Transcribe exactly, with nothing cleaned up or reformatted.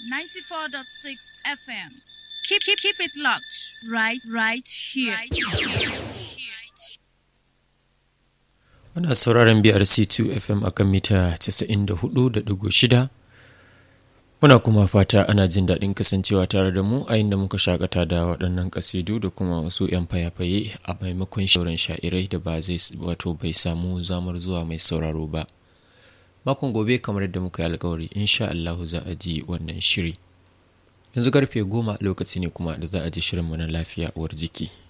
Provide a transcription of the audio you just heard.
ninety-four point six F M. Keep, keep, keep it locked right, right here. Right here. Ana sauraron B R C two F M akan mita casa'in da hudu da digo shida. Muna kuma fata ana jin daɗin kasancewa tare da mu a inda muka shakata da waɗannan kasidu da kuma wasu 'yan fayafaye a maimakon shauran sha'irai da ba zai wato bai samu zamar zuwa mai sauraro ba. Makon gobe kamar yadda muka yi alkawari insha Allah za a ji wannan shiri. Yanzu karfe goma lokaci ne kuma da za a ji shirinmu na lafiya uwar jiki.